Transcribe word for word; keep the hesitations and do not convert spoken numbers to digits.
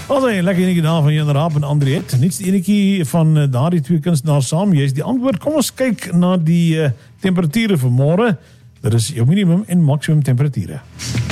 Also, lekker enetjie daar van Jan Raap en Andriet. Niets die enetjie van uh, daardie twee kunstenaars saam. Jy is die antwoord. Kom ons kyk na die uh, temperature vir môre. Dit is jou minimum en maksimum temperature.